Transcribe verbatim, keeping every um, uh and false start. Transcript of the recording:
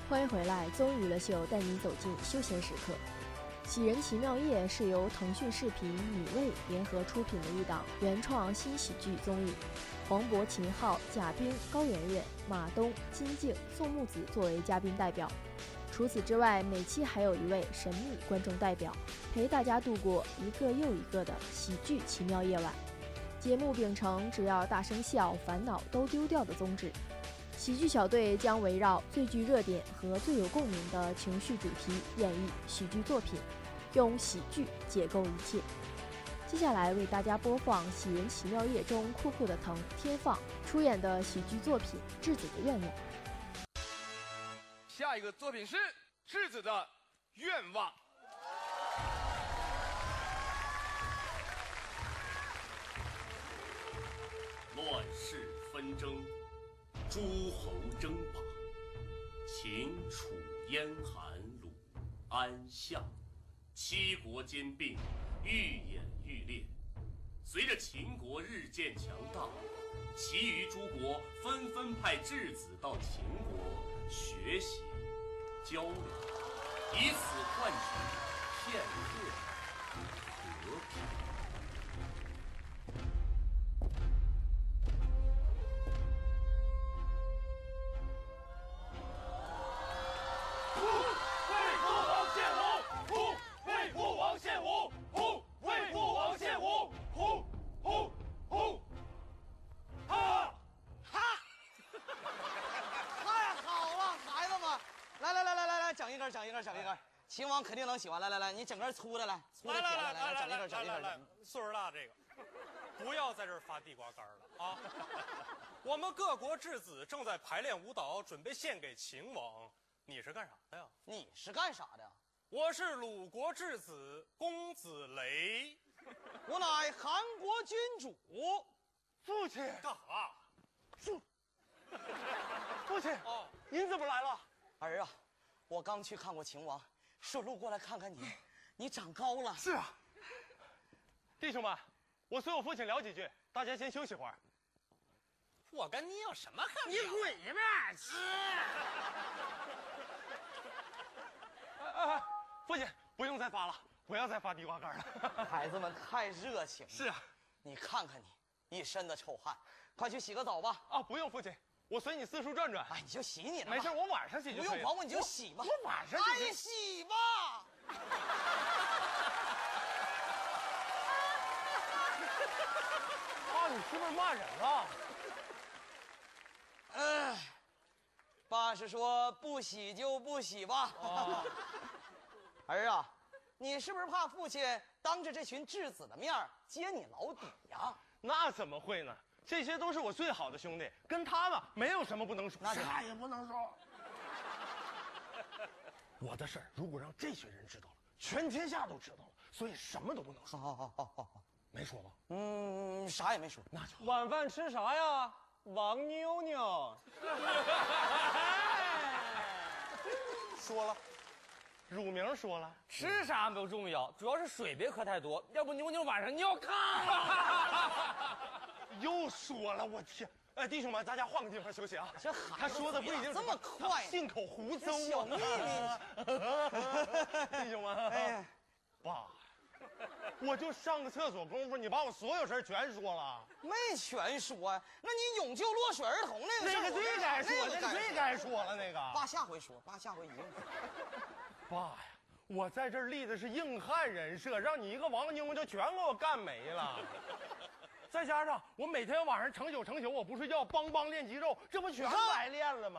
欢迎回来，综艺娱乐秀带你走进休闲时刻。《喜人奇妙夜》是由腾讯视频、米未联合出品的一档原创新喜剧综艺。黄渤、秦昊、贾冰、高圆圆、马东、金靖、宋木子作为嘉宾代表。除此之外，每期还有一位神秘观众代表，陪大家度过一个又一个的喜剧奇妙夜晚。节目秉承只要大声笑，烦恼都丢掉的宗旨。喜剧小队将围绕最具热点和最有共鸣的情绪主题演绎喜剧作品，用喜剧解构一切。接下来为大家播放《喜人奇妙夜》中酷酷的腾、天放出演的喜剧作品《质子的愿望》。 下一个作品是质子的愿望。 乱世纷争，诸侯争霸，秦楚燕韩鲁安夏，七国兼并，愈演愈烈。随着秦国日渐强大，其余诸国纷纷派质子到秦国学习交流，以此换取片刻和平。 整一根，整一根，秦王肯定能喜欢。来来来，你整根粗的来，粗的铁的来，来整一根，整一根。来， 岁数大这个，不要在这儿发地瓜干了啊！我们各国质子正在排练舞蹈，准备献给秦王。你是干啥的呀？ 你是干啥的？ 我是鲁国质子公子雷， 我乃韩国君主。 父亲干啥？ 父父亲哦，您怎么来了？ 儿啊。我刚去看过秦王，顺路过来看看你，你长高了。 是啊，弟兄们，我随我父亲聊几句，大家先休息会儿。 我跟你有什么可聊？ 你滚吧！哎哎，父亲不用再发了，不要再发地瓜干了。 孩子们太热情了。 是啊， 你看看你，一身的臭汗，快去洗个澡吧。 啊，不用，父亲。我随你四处转转， 哎，你就洗你的， 没事，我晚上洗就可以了。 不用管我，你就洗吧。 我晚上哎，洗吧。 爸，你是不是骂人了？ 哎，爸是说不洗就不洗吧。哦、儿啊，你是不是怕父亲当着这群质子的面揭你老底呀？ 那怎么会呢？这些都是我最好的兄弟，跟他们没有什么不能说，啥也不能说。我的事儿如果让这群人知道了，全天下都知道了，所以什么都不能说。 好好好好好， 没说吧？ 嗯，啥也没说。 那就晚饭吃啥呀？王妞妞。 说了，乳名说了， 吃啥不重要，主要是水别喝太多，要不妞妞晚上尿炕了。 又说了，我天！哎，弟兄们，大家换个地方休息啊。 这孩子他说的不一定这么快， 信口胡诌， 小秘密。弟兄们， 哎， 爸，我就上个厕所功夫，你把我所有事全说了。 没全说呀，那你永救落水儿童那个事儿， 那个最该说，那个最该说了，那个。 爸，下回说，爸下回一定说。 爸呀，我在这儿立的是硬汉人设，让你一个王妞就全给我干没了。再加上我每天晚上成宿成宿我不睡觉，梆梆练肌肉，这不全白练了吗？